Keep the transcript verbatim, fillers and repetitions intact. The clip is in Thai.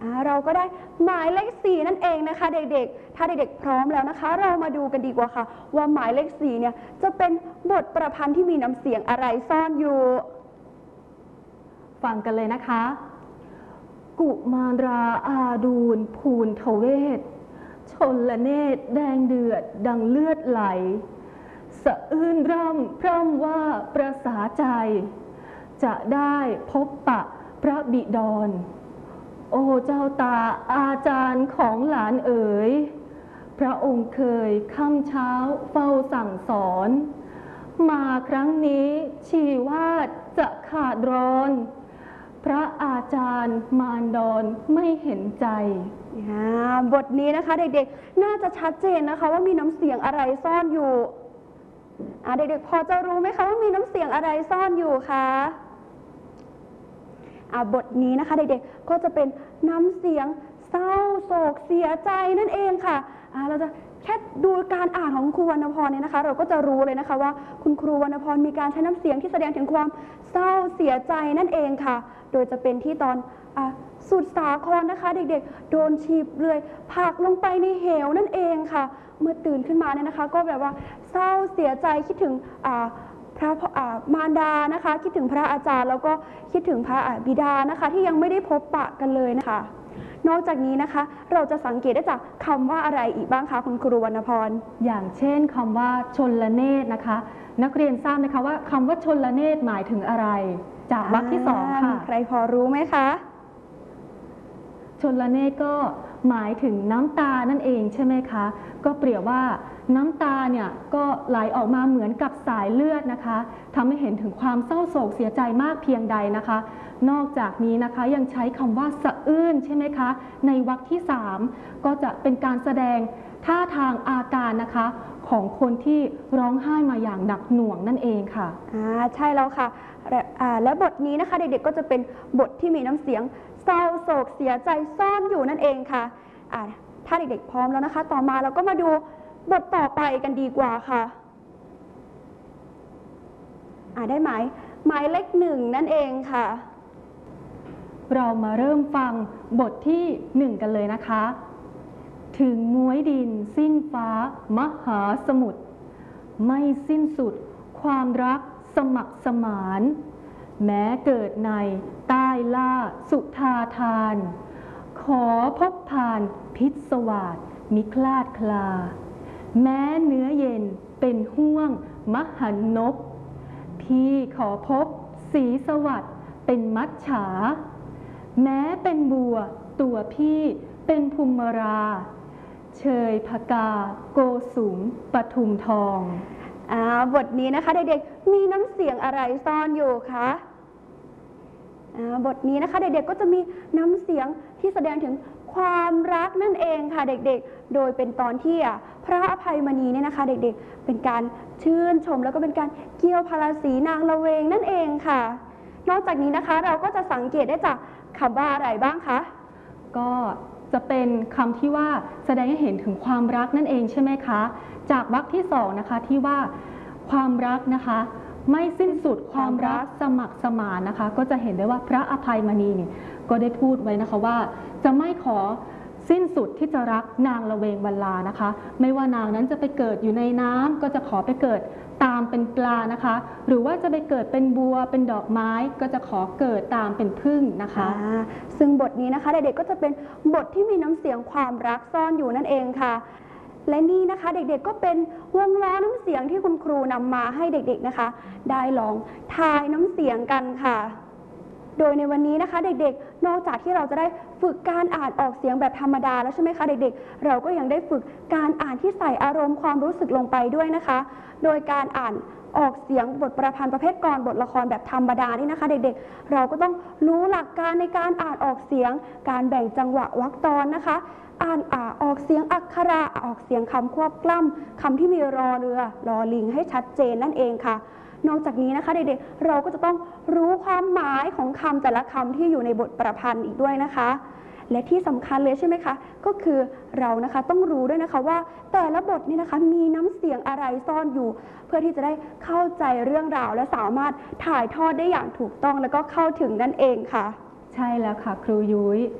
เราก็ได้หมายเลขสี่นั่นเองนะคะเด็กๆถ้าเด็กๆพร้อมแล้วนะคะเรามาดูกันดีกว่าค่ะว่าหมายเลขสี่เนี่ยจะเป็นบทประพันธ์ที่มีน้ำเสียงอะไรซ่อนอยู่ฟังกันเลยนะคะกุมารราอาดูลภูนทเวศชนละเนตรแดงเดือดดังเลือดไหลสะอื้นร่ำพร่ำว่าประสาใจจะได้พบปะพระบิดรโอ้เจ้าตาอาจารย์ของหลานเอ๋ยพระองค์เคยค่ำเช้าเฝ้าสั่งสอนมาครั้งนี้ชีวาดจะขาดร้อนพระอาจารย์มารดรไม่เห็นใจบทนี้นะคะเด็กๆน่าจะชัดเจนนะคะว่ามีน้ำเสียงอะไรซ่อนอยู่เด็กๆพอจะรู้ไหมคะว่ามีน้ำเสียงอะไรซ่อนอยู่คะบทนี้นะคะเด็กๆก็จะเป็นน้ำเสียงเศร้าโศกเสียใจนั่นเองค่ะเราจะแค่ดูการอ่านของครูวรรณพรเนี่ยนะคะเราก็จะรู้เลยนะคะว่าคุณครูวรรณพรมีการใช้น้ำเสียงที่แสดงถึงความเศร้าเสียใจนั่นเองค่ะโดยจะเป็นที่ตอนสุดสาครนะคะเด็กๆโดนฉีบเลื่อยผลักลงไปในเหวนั่นเองค่ะเมื่อตื่นขึ้นมาเนี่ยนะคะก็แบบว่าเศร้าเสียใจคิดถึงพระมารดานะคะคิดถึงพระอาจารย์แล้วก็คิดถึงพระบิดานะคะที่ยังไม่ได้พบปะกันเลยนะคะนอกจากนี้นะคะเราจะสังเกตได้จากคำว่าอะไรอีกบ้างคะคุณครูวรรณพรอย่างเช่นคำว่าชนละเนตรนะคะนักเรียนทราบไหมคะว่าคำว่าชนละเนตรหมายถึงอะไรจากวรรคที่สองค่ะใครพอรู้ไหมคะชนละเนตรก็หมายถึงน้ำตานั่นเองใช่ไหมคะก็เปรียบว่าน้ำตาเนี่ยก็ไหลออกมาเหมือนกับสายเลือดนะคะทำให้เห็นถึงความเศร้าโศกเสียใจมากเพียงใดนะคะนอกจากนี้นะคะยังใช้คำว่าสะอื้นใช่ไหมคะในวรรคที่สามก็จะเป็นการแสดงท่าทางอาการนะคะของคนที่ร้องไห้มาอย่างหนักหน่วงนั่นเองค่ะอ่าใช่แล้วค่ะและบทนี้นะคะเด็กๆก็จะเป็นบทที่มีน้ำเสียงเศร้าโศกเสียใจซ่อนอยู่นั่นเองค่ะถ้าเด็กๆพร้อมแล้วนะคะต่อมาเราก็มาดูบทต่อไปกันดีกว่าค่ะได้ไหมหมายเลขหนึ่งนั่นเองค่ะเรามาเริ่มฟังบทที่หนึ่งกันเลยนะคะถึงม้วยดินสิ้นฟ้ามหาสมุทรไม่สิ้นสุดความรักสมัครสมานแม้เกิดในใต้ล่าสุธาทานขอพบผ่านพิศวาสมิคลาดคลาแม้เนื้อเย็นเป็นห่วงมหันนบพี่ขอพบสีสวัสดิ์เป็นมัจฉาแม้เป็นบัวตัวพี่เป็นภูมิราเชยพกาโกสุมปทุมทองบทนี้นะคะเด็กๆมีน้ำเสียงอะไรซ่อนอยู่คะบทนี้นะคะเด็กๆก็จะมีน้ำเสียงที่แสดงถึงความรักนั่นเองค่ะเด็กๆโดยเป็นตอนที่พระอภัยมณีเนี่ยนะคะเด็กๆเป็นการชื่นชมแล้วก็เป็นการเกี่ยวพาราสีนางละเวงนั่นเองค่ะนอกจากนี้นะคะเราก็จะสังเกตได้จากคำว่าอะไรบ้างคะก็จะเป็นคำที่ว่าแสดงให้เห็นถึงความรักนั่นเองใช่ไหมคะจากวรรคที่สองนะคะที่ว่าความรักนะคะไม่สิ้นสุดความรักสมัครสมานนะคะก็จะเห็นได้ว่าพระอภัยมณีนี่ก็ได้พูดไว้นะคะว่าจะไม่ขอสิ้นสุดที่จะรักนางละเวงวรรลานะคะไม่ว่านางนั้นจะไปเกิดอยู่ในน้ำก็จะขอไปเกิดตามเป็นปลานะคะหรือว่าจะไปเกิดเป็นบัวเป็นดอกไม้ก็จะขอเกิดตามเป็นผึ้งนะคะซึ่งบทนี้นะคะเด็กๆก็จะเป็นบทที่มีน้ำเสียงความรักซ่อนอยู่นั่นเองค่ะและนี่นะคะเด็กๆก็เป็นวงล้อน้ำเสียงที่คุณครูนำมาให้เด็กๆนะคะได้ลองทายน้ำเสียงกันค่ะโดยในวันนี้นะคะเด็กๆนอกจากที่เราจะได้ฝึกการอ่านออกเสียงแบบธรรมดาแล้วใช่ไหมคะเด็กๆเราก็ยังได้ฝึกการอ่านที่ใส่อารมณ์ความรู้สึกลงไปด้วยนะคะโดยการอ่านออกเสียงบทประพันธ์ประเภทกลอนบทละครแบบธรรมดานี่นะคะเด็กๆเราก็ต้องรู้หลักการในการอ่านออกเสียงการแบ่งจังหวะวรรคตอนนะคะอ่านอ่าออกเสียงอักขระออกเสียงคำควบกล้ำคำที่มีรอเรือรอลิงให้ชัดเจนนั่นเองค่ะนอกจากนี้นะคะเด็กๆเราก็จะต้องรู้ความหมายของคำแต่ละคำที่อยู่ในบทประพันธ์อีกด้วยนะคะและที่สำคัญเลยใช่ไหมคะก็คือเรานะคะต้องรู้ด้วยนะคะว่าแต่ละบทนี่นะคะมีน้ำเสียงอะไรซ่อนอยู่เพื่อที่จะได้เข้าใจเรื่องราวและสามารถถ่ายทอดได้อย่างถูกต้องแล้วก็เข้าถึงนั่นเองค่ะใช่แล้วค่ะครูยุ้ย